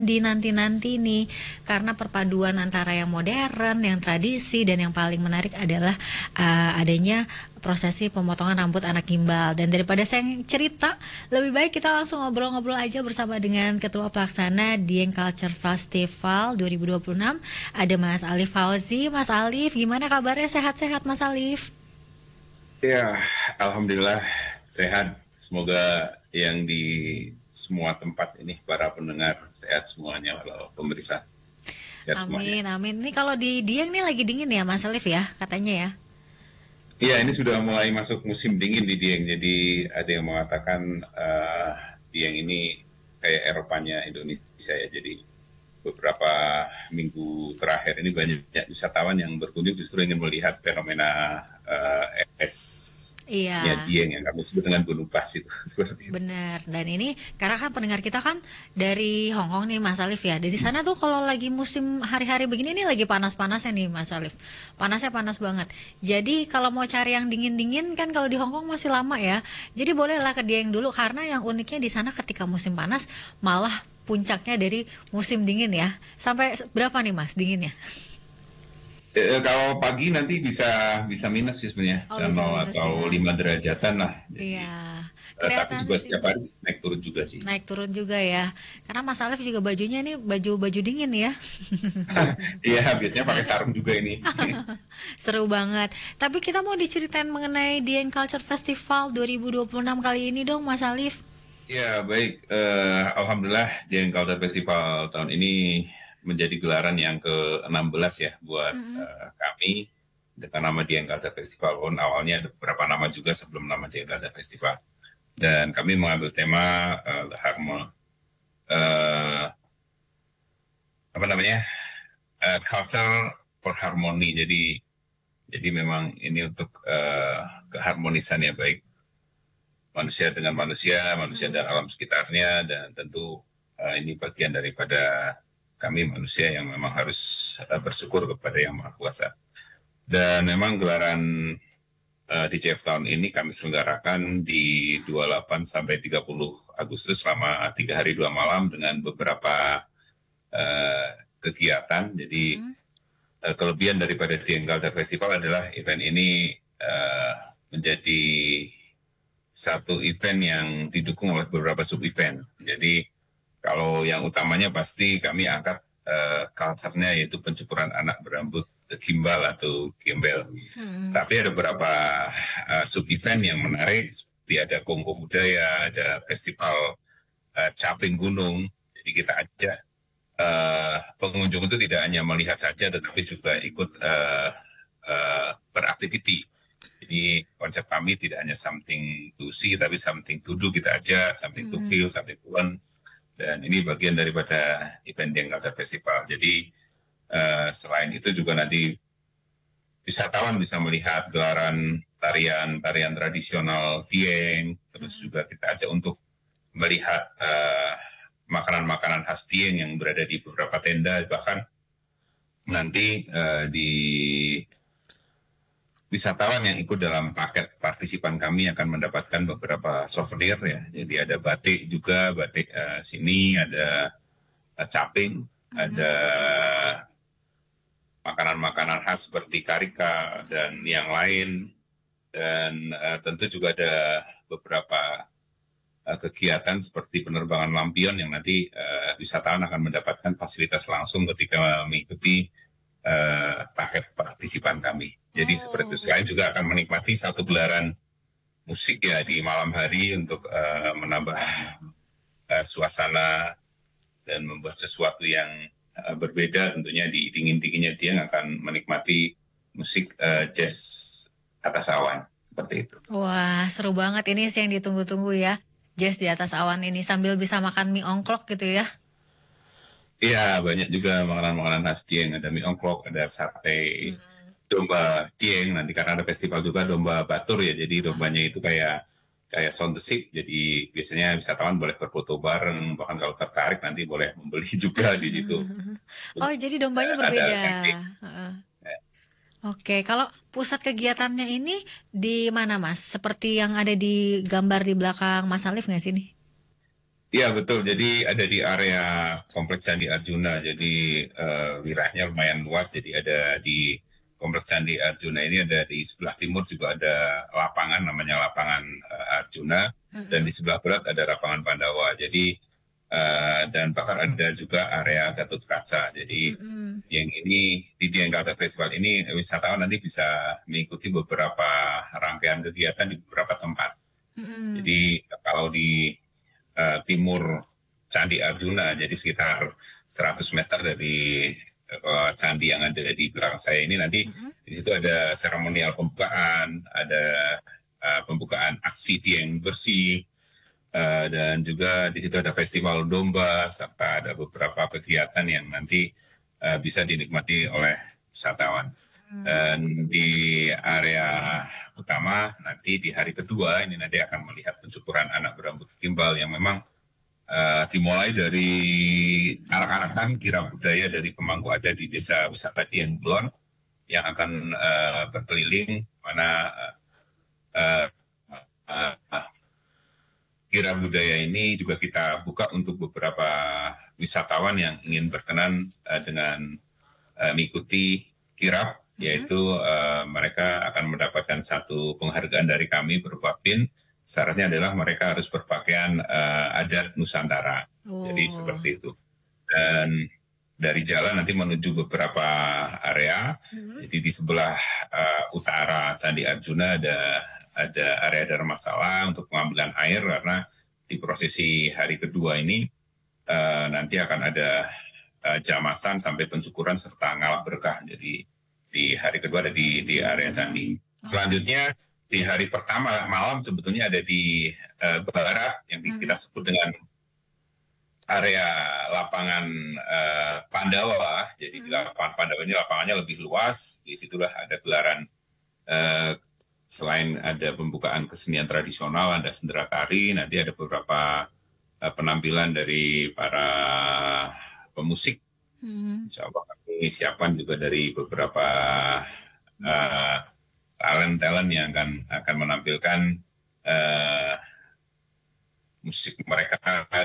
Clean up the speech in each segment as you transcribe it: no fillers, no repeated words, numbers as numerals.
dinanti-nanti nih, karena perpaduan antara yang modern, yang tradisi, dan yang paling menarik adalah adanya prosesi pemotongan rambut anak gimbal. Dan daripada saya cerita, lebih baik kita langsung ngobrol-ngobrol aja bersama dengan Ketua Pelaksana Dieng Culture Festival 2026. Ada Mas Alif Fauzi. Mas Alif, gimana kabarnya? Sehat-sehat Mas Alif? Ya, alhamdulillah sehat. Semoga yang di semua tempat ini para pendengar sehat semuanya, kalau pemirsa sehat semuanya. Amin, amin. Ini kalau di Dieng nih lagi dingin ya Mas Alif ya, katanya ya. Iya, ini sudah mulai masuk musim dingin di Dieng. Jadi ada yang mengatakan Dieng ini kayak Eropanya Indonesia ya. Jadi beberapa minggu terakhir ini banyak wisatawan yang berkunjung justru ingin melihat fenomena esnya Iya. Dieng yang kami sebut dengan gunung pas itu seperti itu. Bener, dan ini karena kan pendengar kita kan dari Hong Kong nih Mas Alif ya. Dari sana tuh kalau lagi musim hari-hari begini nih lagi panas-panasnya nih Mas Alif. Panasnya panas banget. Jadi kalau mau cari yang dingin-dingin kan kalau di Hong Kong masih lama ya. Jadi bolehlah ke Dieng dulu karena yang uniknya di sana ketika musim panas malah puncaknya dari musim dingin ya. Sampai berapa nih Mas dinginnya? Kalau pagi nanti bisa bisa minus sih sebenarnya, Oh, bisa bisa 0 minus atau ya. 5 derajatan lah. Iya. Jadi, tapi Kelihatan juga sih. setiap hari naik turun juga sih. Naik turun juga ya. Karena Mas Alif juga bajunya nih baju-baju dingin ya. Iya, biasanya pakai sarung juga ini. Seru banget. Tapi kita mau diceritain mengenai Dieng Culture Festival 2026 kali ini dong, Mas Alif. Ya, baik. Alhamdulillah, Dieng Culture Festival tahun ini menjadi gelaran yang ke-16 ya buat Mm-mm. kami dengan nama Dieng Culture Festival. Walaupun awalnya ada beberapa nama juga sebelum nama Dieng Culture Festival. Dan kami mengambil tema eh, apa namanya, culture for harmony. Jadi memang ini untuk keharmonisan ya, baik manusia dengan manusia, manusia dan Mm-mm. alam sekitarnya, dan tentu ini bagian daripada kami manusia yang memang harus bersyukur kepada Yang Maha Kuasa. Dan memang gelaran DJF tahun ini kami selenggarakan di 28 sampai 30 Agustus selama 3 hari 2 malam dengan beberapa eh, kegiatan. Jadi Mm-mm. kelebihan daripada Dieng Culture Festival adalah event ini menjadi satu event yang didukung oleh beberapa sub event. Jadi kalau yang utamanya pasti kami angkat culture-nya, yaitu pencukuran anak berambut gimbal atau gembel. Mm-mm. Tapi ada beberapa sub event yang menarik, seperti ada kongko budaya, ada festival caping gunung. Jadi kita ajak pengunjung itu tidak hanya melihat saja, tetapi juga ikut beraktiviti. Jadi konsep kami tidak hanya something to see, tapi something to do. Kita ajak something to Mm-mm. feel, something to learn. Dan ini bagian daripada event Dieng Culture Festival. Jadi selain itu juga nanti wisatawan bisa melihat gelaran tarian tradisional Dieng. Terus Mm-mm. juga kita ajak untuk melihat makanan-makanan khas Dieng yang berada di beberapa tenda. Bahkan nanti di wisatawan yang ikut dalam paket partisipan kami akan mendapatkan beberapa souvenir ya. Jadi ada batik juga, batik sini, ada caping, ada Mm-mm. makanan-makanan khas seperti karika dan yang lain. Dan tentu juga ada beberapa kegiatan seperti penerbangan lampion yang nanti wisatawan akan mendapatkan fasilitas langsung ketika mengikuti paket partisipan kami. Jadi seperti itu. Oh. Selain juga akan menikmati satu gelaran musik ya di malam hari untuk menambah suasana dan membuat sesuatu yang berbeda. Tentunya di dingin-dinginnya dia akan menikmati musik jazz atas awan seperti itu. Wah, seru banget ini sih yang ditunggu-tunggu ya. Jazz di atas awan ini sambil bisa makan mie ongklok gitu ya. Iya, banyak juga makanan-makanan khas Dieng. Ada mie ongklok, ada sate, domba Dieng. Nanti karena ada festival juga domba Batur ya. Jadi dombanya itu kayak kayak sound the ship. Jadi biasanya wisatawan boleh berfoto bareng. Bahkan kalau tertarik nanti boleh membeli juga di situ. Oh, jadi dombanya Ada berbeda. samping. Heeh. Oke, kalau pusat kegiatannya ini di mana, Mas? Seperti yang ada di gambar di belakang Mas Alif nggak sih nih? Iya betul, jadi ada di area Kompleks Candi Arjuna, jadi wilayahnya lumayan luas, jadi ada di Kompleks Candi Arjuna ini ada di sebelah timur juga ada lapangan namanya lapangan Arjuna, dan di Mm-mm. sebelah barat ada lapangan Pandawa, jadi dan bahkan ada juga area Gatot Kaca, jadi Mm-mm. yang ini di Dieng Kartini Festival ini wisatawan nanti bisa mengikuti beberapa rangkaian kegiatan di beberapa tempat. Mm-mm. Jadi kalau di timur Candi Arjuna, jadi sekitar 100 meter dari candi yang ada di belakang saya ini nanti Mm-mm. di situ ada seremonial pembukaan, ada pembukaan aksi Dieng bersih, dan juga di situ ada festival domba serta ada beberapa kegiatan yang nanti bisa dinikmati oleh wisatawan. Dan di area utama nanti di hari kedua ini nanti akan melihat pencukuran anak berambut gimbal yang memang dimulai dari anak-anakan kirab budaya dari pemangku adat di desa wisata Dieng Kulon yang akan berkeliling mana uh, uh, kirab budaya ini juga kita buka untuk beberapa wisatawan yang ingin berkenan dengan mengikuti kirab, Mm-mm. yaitu mereka akan mendapatkan satu penghargaan dari kami berupa PIN. Syaratnya adalah mereka harus berpakaian adat Nusantara. Jadi Oh. seperti itu. Dan dari jalan nanti menuju beberapa area. Mm-mm. Jadi di sebelah utara Candi Arjuna ada area Dharmasala untuk pengambilan air karena di prosesi hari kedua ini nanti akan ada jamasan sampai pensyukuran serta ngalap berkah. Jadi di hari kedua ada di area candi. Selanjutnya di hari pertama malam sebetulnya ada di barat yang kita Mm-mm. sebut dengan area lapangan Pandawa. Jadi di Mm-mm. lapangan Pandawa ini lapangannya lebih luas. Di situlah ada gelaran eh, selain ada pembukaan kesenian tradisional, ada sendera tari, nanti ada beberapa penampilan dari para pemusik. Mm-mm. Insya Allah kami siapkan juga dari beberapa uh, talent-talent yang akan menampilkan uh, musik mereka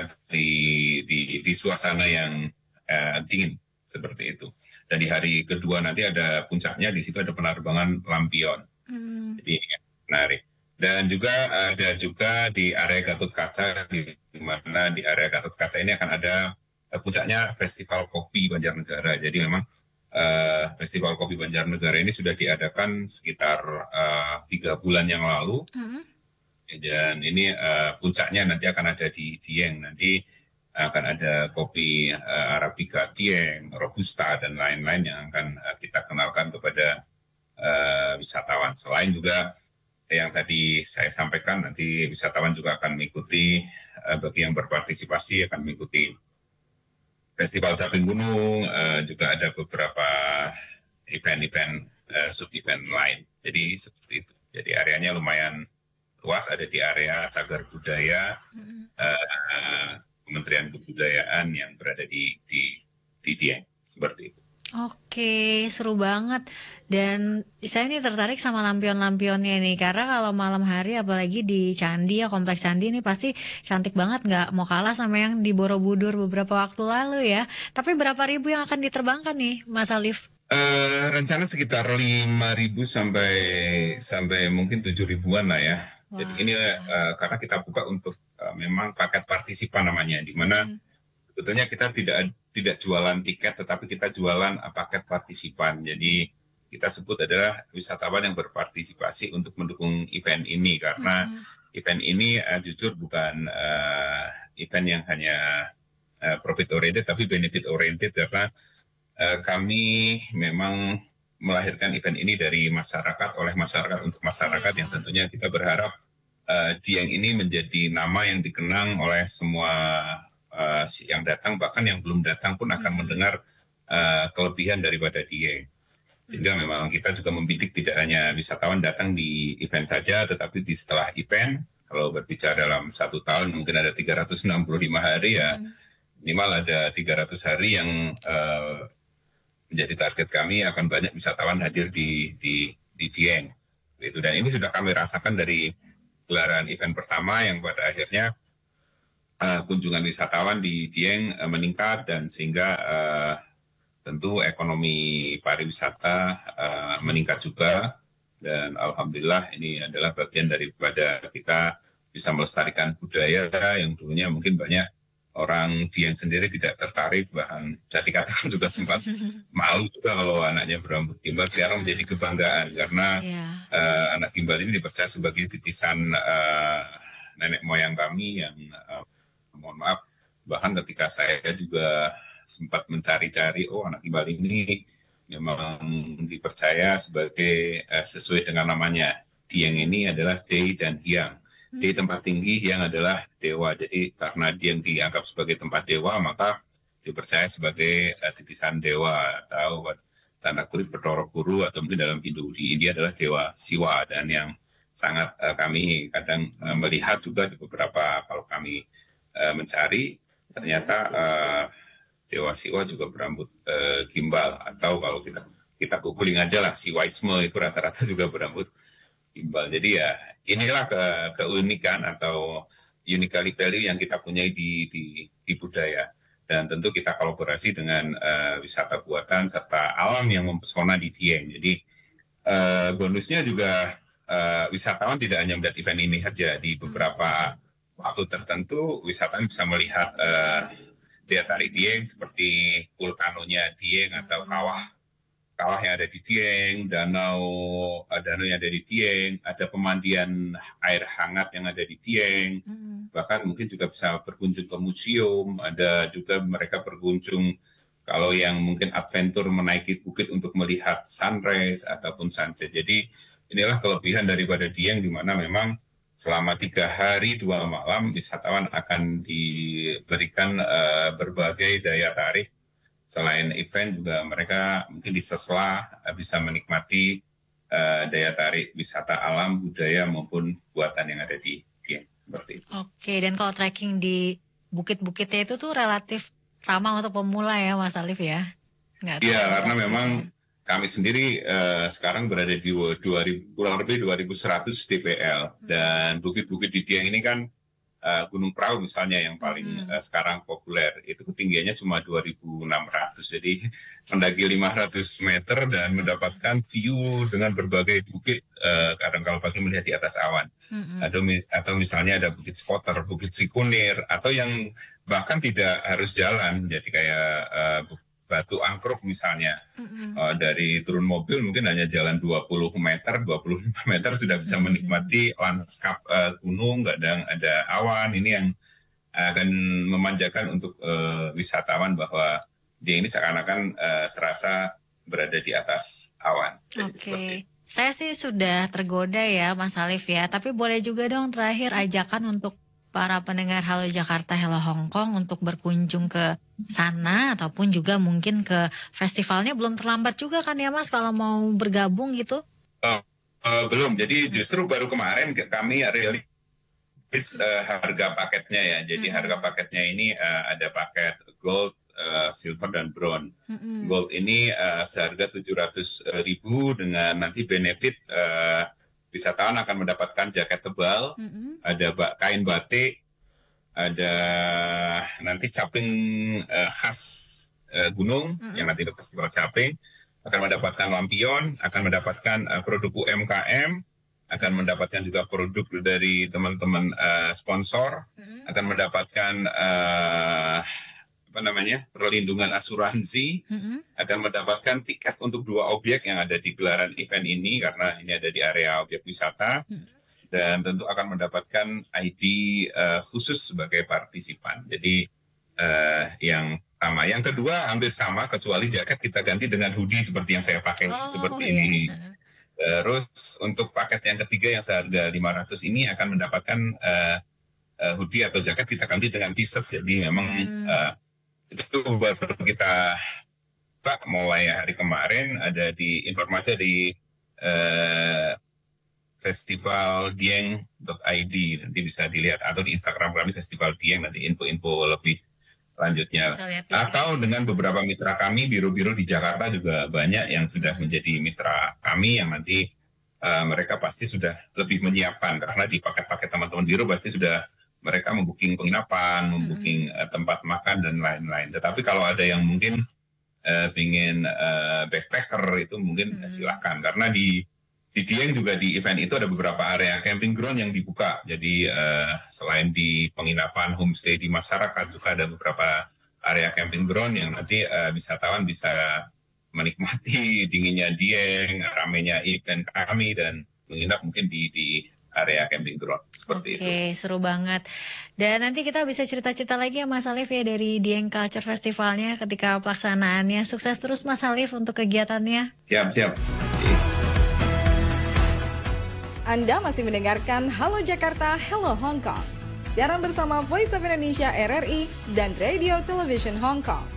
di suasana yang dingin seperti itu. Dan di hari kedua nanti ada puncaknya, di situ ada penerbangan lampion. Mm-mm. Jadi ini menarik. Dan juga ada juga di area Gatot Kaca, di mana di area Gatot Kaca ini akan ada puncaknya Festival Kopi Banjarnegara. Jadi memang Festival Kopi Banjarnegara ini sudah diadakan sekitar 3 bulan yang lalu. Mm-mm. Dan ini puncaknya nanti akan ada di Dieng. Nanti akan ada kopi Arabica Dieng, Robusta, dan lain-lain yang akan kita kenalkan kepada wisatawan. Selain juga yang tadi saya sampaikan, nanti wisatawan juga akan mengikuti, bagi yang berpartisipasi akan mengikuti Festival Caping Gunung, juga ada beberapa event-event, sub-event lain. Jadi seperti itu. Jadi areanya lumayan luas, ada di area cagar budaya Kementerian Kebudayaan yang berada di Dieng. Seperti itu. Oke, seru banget. Dan saya ini tertarik sama lampion-lampionnya nih, karena kalau malam hari apalagi di candi ya, kompleks candi ini pasti cantik banget, nggak mau kalah sama yang di Borobudur beberapa waktu lalu ya. Tapi berapa ribu yang akan diterbangkan nih, Mas Alif? Rencana sekitar 5.000 sampai sampai mungkin 7 ribuan lah ya. Jadi ini Wah. karena kita buka untuk memang paket partisipan namanya, di mana Mm-mm. sebetulnya kita tidak jualan tiket, tetapi kita jualan paket partisipan. Jadi kita sebut adalah wisatawan yang berpartisipasi untuk mendukung event ini, karena Mm-mm. event ini jujur bukan event yang hanya profit oriented, tapi benefit oriented, karena kami memang melahirkan event ini dari masyarakat, oleh masyarakat untuk masyarakat, yang Iya. tentunya kita berharap Dieng ini menjadi nama yang dikenang oleh semua yang datang, bahkan yang belum datang pun akan Mm-mm. mendengar kelebihan daripada Dieng. Sehingga memang kita juga membidik tidak hanya wisatawan datang di event saja, tetapi di setelah event, kalau berbicara dalam 1 tahun mungkin ada 365 hari ya, Mm-mm. minimal ada 300 hari yang menjadi target kami, akan banyak wisatawan hadir di Dieng. Itu. Dan ini sudah kami rasakan dari gelaran event pertama yang pada akhirnya kunjungan wisatawan di Dieng meningkat, dan sehingga tentu ekonomi pariwisata meningkat juga. Dan alhamdulillah ini adalah bagian daripada kita bisa melestarikan budaya yang dulunya mungkin banyak orang Dieng sendiri tidak tertarik, bahkan saya dikatakan juga sempat malu juga kalau anaknya berambut gimbal. Sekarang menjadi kebanggaan karena Ya. anak gimbal ini dipercaya sebagai titisan nenek moyang kami yang mohon maaf, bahkan ketika saya juga sempat mencari-cari, oh anak gimbal ini memang dipercaya sebagai sesuai dengan namanya. Dieng ini adalah Dei dan Hyang. Dei tempat tinggi, Hyang adalah dewa. Jadi karena Dieng dianggap sebagai tempat dewa, maka dipercaya sebagai titisan dewa atau tanda kutip Bathara Guru, atau mungkin dalam Hindu di India adalah dewa Siwa. Dan yang sangat kami kadang melihat juga di beberapa, kalau kami mencari, ternyata Dewa Siwa juga berambut gimbal, atau kalau kita googling aja lah, Siwaisme itu rata-rata juga berambut gimbal. Jadi ya inilah keunikan atau unique value yang kita punyai di budaya. Dan tentu kita kolaborasi dengan wisata buatan serta alam yang mempesona di Dieng. Jadi bonusnya juga wisatawan tidak hanya melihat event ini saja. Di beberapa waktu tertentu wisatawan bisa melihat daya tarik Dieng seperti vulkanonya Dieng atau kawah yang ada di Dieng, danau yang ada di Dieng, ada pemandian air hangat yang ada di Dieng, bahkan mungkin juga bisa berkunjung ke museum, ada juga mereka berkunjung kalau yang mungkin adventure menaiki bukit untuk melihat sunrise ataupun sunset. Jadi inilah kelebihan daripada Dieng, di mana memang selama 3 hari 2 malam wisatawan akan diberikan berbagai daya tarik. Selain event juga mereka mungkin di sela bisa menikmati daya tarik wisata alam, budaya maupun buatan yang ada di Dieng. Seperti itu. Oke, dan kalau trekking di bukit-bukitnya itu tuh relatif ramah untuk pemula ya Mas Alif ya? Iya, karena memang kami sendiri sekarang berada di kurang lebih 2.100 dpl, dan bukit-bukit di Dieng ini kan Gunung Prau misalnya yang paling sekarang populer, itu ketinggiannya cuma 2.600, jadi mendaki 500 meter dan mendapatkan view dengan berbagai bukit, kadang kalau pagi melihat di atas awan. Atau misalnya ada Bukit Skoter, Bukit Sikunir, atau yang bahkan tidak harus jalan, jadi kayak Batu Angkruk misalnya, dari turun mobil mungkin hanya jalan 20 meter, 25 meter sudah bisa menikmati lanskap gunung, kadang ada awan. Ini yang akan memanjakan untuk wisatawan, bahwa dia ini seakan-akan serasa berada di atas awan. Oke, saya sih sudah tergoda ya Mas Alif ya, tapi boleh juga dong terakhir ajakan untuk para pendengar Halo Jakarta, Halo Hong Kong untuk berkunjung ke sana, ataupun juga mungkin ke festivalnya. Belum terlambat juga kan ya Mas kalau mau bergabung gitu? Belum, jadi justru baru kemarin kami rilis harga paketnya ya. Jadi harga paketnya ini ada paket gold, silver, dan bronze. Gold ini seharga 700.000 dengan nanti benefit wisatawan akan mendapatkan jaket tebal, ada kain batik, ada nanti caping khas gunung yang nanti di festival caping, akan mendapatkan lampion, akan mendapatkan produk UMKM, akan mendapatkan juga produk dari teman-teman sponsor, akan mendapatkan perlindungan asuransi, akan mendapatkan tiket untuk 2 objek yang ada di gelaran event ini, karena ini ada di area objek wisata, dan tentu akan mendapatkan ID khusus sebagai partisipan. Jadi yang pertama, yang kedua hampir sama, kecuali jaket kita ganti dengan hoodie seperti yang saya pakai seperti ini. Terus untuk paket yang ketiga yang seharga 500 ini akan mendapatkan hoodie atau jaket kita ganti dengan t-shirt. Jadi memang itu baru kita mulai hari kemarin, ada di informasi di festivaldieng.id, nanti bisa dilihat, atau di Instagram kami Festival Dieng, nanti info-info lebih lanjutnya. Atau dengan beberapa mitra kami, biro-biro di Jakarta juga banyak yang sudah menjadi mitra kami, yang nanti mereka pasti sudah lebih menyiapkan, karena di paket-paket teman-teman biro pasti sudah mereka membooking penginapan, membooking tempat makan dan lain-lain. Tetapi kalau ada yang mungkin ingin backpacker itu mungkin silakan, karena di Dieng juga di event itu ada beberapa area camping ground yang dibuka. Jadi selain di penginapan homestay di masyarakat juga ada beberapa area camping ground yang nanti wisatawan bisa menikmati dinginnya Dieng, ramenya event kami, dan menginap mungkin di area camping ground seperti itu. Oke, seru banget. Dan nanti kita bisa cerita-cerita lagi ya Mas Alif ya dari Dieng Culture Festivalnya ketika pelaksanaannya. Sukses terus Mas Alif untuk kegiatannya. Siap. Anda masih mendengarkan Halo Jakarta, Hello Hong Kong. Siaran bersama Voice of Indonesia RRI dan Radio Television Hong Kong.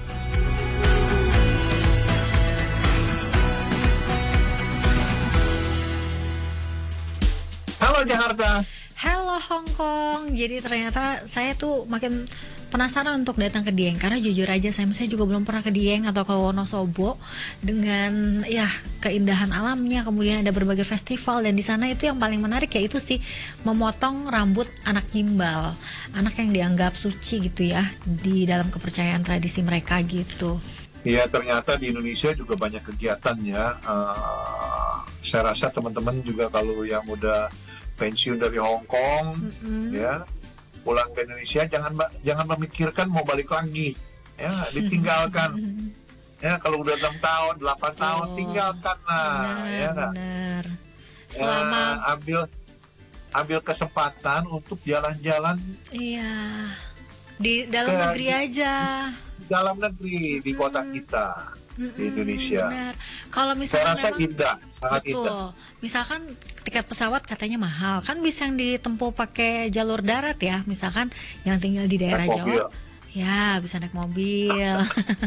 Halo Jakarta. Halo Hong Kong. Jadi ternyata saya tuh makin penasaran untuk datang ke Dieng, karena jujur aja saya juga belum pernah ke Dieng atau ke Wonosobo dengan ya keindahan alamnya, kemudian ada berbagai festival, dan di sana itu yang paling menarik ya itu sih memotong rambut anak gimbal, anak yang dianggap suci gitu ya di dalam kepercayaan tradisi mereka gitu. Ya, ternyata di Indonesia juga banyak kegiatan ya. Saya rasa teman-teman juga kalau yang udah pensiun dari Hong Kong, ya pulang ke Indonesia jangan memikirkan mau balik lagi, ya ditinggalkan. Ya kalau udah 6 tahun, 8 tahun tinggalkan lah, ya benar. Selama ambil kesempatan untuk jalan-jalan. Iya. Di dalam negeri aja. Dalam negeri di kota kita di Indonesia. Benar. Kalau misalnya saya rasa indah, sangat indah. Misalkan tiket pesawat katanya mahal, kan bisa yang ditempuh pakai jalur darat ya. Misalkan yang tinggal di daerah Jawa, ya bisa naik mobil.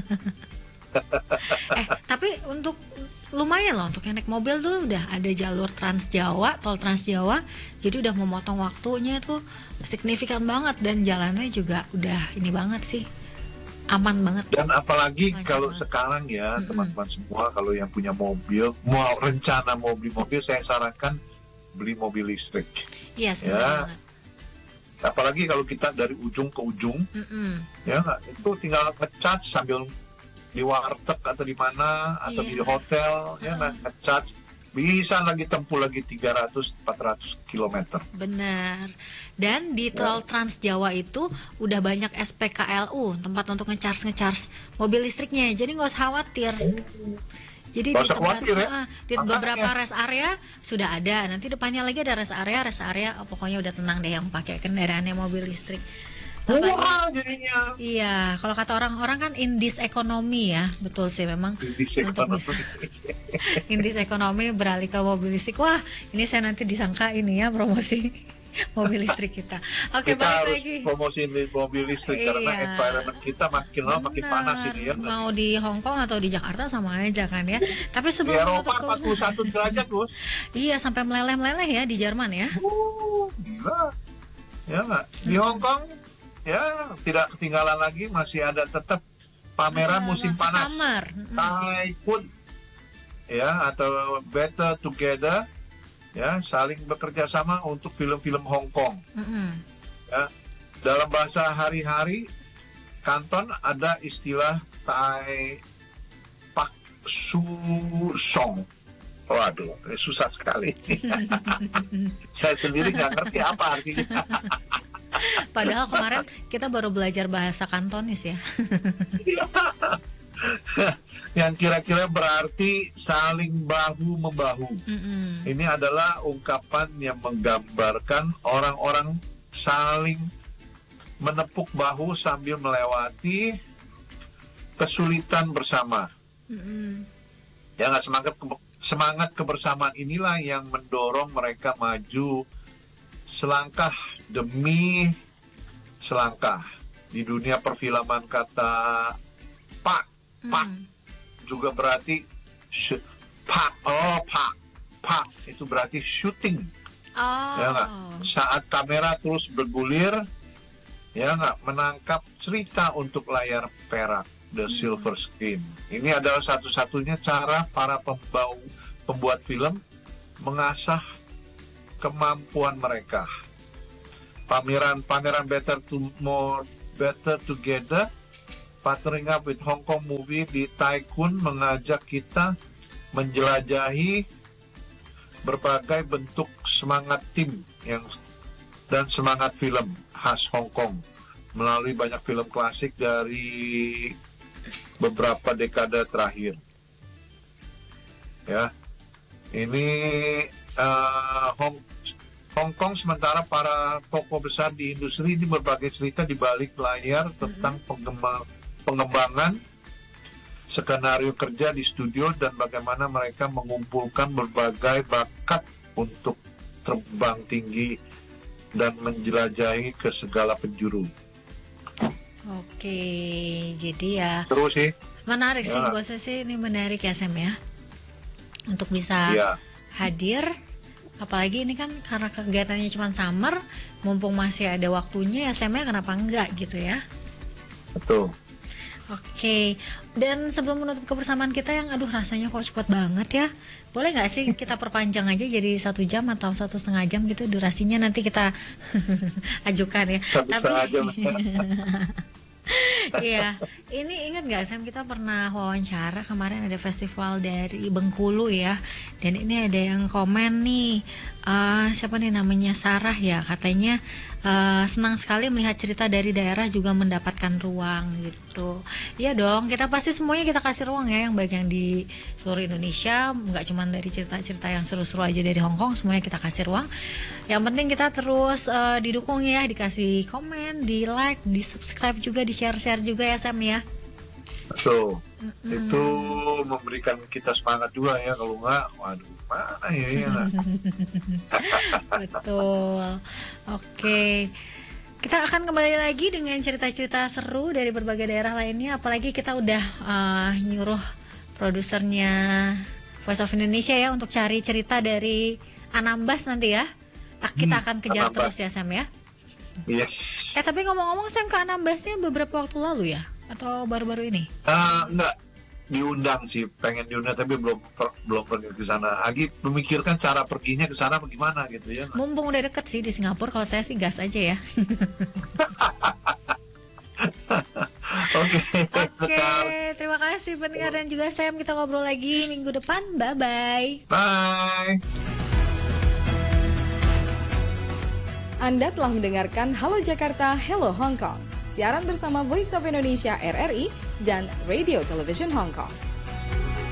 Tapi untuk lumayan loh untuk yang naik mobil tuh udah ada jalur Trans Jawa, tol Trans Jawa. Jadi udah memotong waktunya tuh signifikan banget, dan jalannya juga udah ini banget sih. Aman banget. Dan apalagi kalau sekarang ya teman-teman semua, kalau yang punya mobil, mau rencana mau beli mobil, saya sarankan beli mobil listrik. Iya, sebenarnya. Apalagi kalau kita dari ujung ke ujung, ya itu tinggal ngecharge sambil di warteg atau di mana atau di hotel, ya ngecharge, bisa lagi tempuh lagi 300-400 km. Benar. Dan di tol Trans Jawa itu udah banyak SPKLU, tempat untuk ngecharge mobil listriknya. Jadi nggak usah khawatir. Jadi di beberapa rest area sudah ada. Nanti depannya lagi ada rest area. Pokoknya udah tenang deh yang pakai kendaraannya mobil listrik. Murah jadinya. Iya, kalau kata orang-orang kan indis ekonomi ya, betul sih memang. Indis ekonomi beralih ke mobil listrik. Wah, ini saya nanti disangka ini ya promosi mobil listrik kita. Oke, kita balik harus lagi. Promosi mobil listrik karena environment kita makin lama makin panas ini ya. Mau di Hong Kong atau di Jakarta sama aja kan ya. Tapi sebelum di Eropa 41 derajat, Gus. Iya, sampai meleleh-meleleh ya di Jerman ya. Gila. Ya nggak? Di Hong Kong ya tidak ketinggalan lagi, masih ada tetap pameran musim panas. Typhoon ya, atau Better Together ya, saling bekerja sama untuk film-film Hong Kong. Ya, dalam bahasa hari-hari Kanton ada istilah Tai Pak Su Song. Waduh, susah sekali. Saya sendiri nggak ngerti apa artinya. Padahal kemarin kita baru belajar bahasa Kantonis ya. Yang kira-kira berarti saling bahu-membahu. Ini adalah ungkapan yang menggambarkan orang-orang saling menepuk bahu sambil melewati kesulitan bersama. Ya, semangat kebersamaan inilah yang mendorong mereka maju selangkah demi selangkah. Di dunia perfilman kata pak juga berarti pak itu berarti shooting. Ya nggak? Saat kamera terus bergulir, ya nggak, menangkap cerita untuk layar perak, the silver screen. Ini adalah satu-satunya cara para pembuat film mengasah kemampuan mereka. pameran Better Together, partnering up with Hong Kong Movie di Tai Kwun mengajak kita menjelajahi berbagai bentuk semangat tim dan semangat film khas Hong Kong melalui banyak film klasik dari beberapa dekade terakhir. Ya, ini Hong Kong, sementara para tokoh besar di industri ini berbagai cerita di balik layar tentang pengembangan skenario kerja di studio dan bagaimana mereka mengumpulkan berbagai bakat untuk terbang tinggi dan menjelajahi ke segala penjuru. Oke, jadi ya terus sih menarik sih, buat saya sih ini menarik ya Sam ya, untuk bisa hadir. Apalagi ini kan karena kegiatannya cuma summer, mumpung masih ada waktunya ya Sam ya, kenapa enggak gitu ya. Betul. Oke, dan sebelum menutup kebersamaan kita yang rasanya kok cepat banget ya, boleh nggak sih kita perpanjang aja jadi 1 jam atau 1,5 jam gitu durasinya, nanti kita ajukan ya. 1,5 jam. Iya, ini ingat nggak Sam, kita pernah wawancara kemarin, ada festival dari Bengkulu ya, dan ini ada yang komen nih, siapa nih namanya, Sarah ya, katanya senang sekali melihat cerita dari daerah juga mendapatkan ruang gitu. Iya dong, kita pasti semuanya kita kasih ruang ya, yang baik yang di seluruh Indonesia, nggak cuma dari cerita-cerita yang seru-seru aja dari Hong Kong, semuanya kita kasih ruang. Yang penting kita terus didukung ya, dikasih komen, di like, di subscribe juga, di share-share juga ya Sam ya. Betul. Itu memberikan kita semangat juga ya, kalau nggak, waduh, mana ya. Betul. Oke, kita akan kembali lagi dengan cerita-cerita seru dari berbagai daerah lainnya. Apalagi kita udah nyuruh produsernya Voice of Indonesia ya untuk cari cerita dari Anambas nanti ya. Kita akan kejar terus ya Sam ya. Yes. Tapi ngomong-ngomong Sam, ke Anambasnya beberapa waktu lalu ya? Atau baru-baru ini? Enggak, diundang sih, pengen diundang tapi belum pergi ke sana. Lagi memikirkan cara perginya ke sana bagaimana gitu ya. Mumpung udah deket sih di Singapura, kalau saya sih gas aja ya. Oke, terima kasih pendengar dan juga Sam, kita ngobrol lagi minggu depan. Bye-bye. Bye. Anda telah mendengarkan Halo Jakarta, Hello Hong Kong. Siaran bersama Voice of Indonesia RRI dan Radio Television Hong Kong.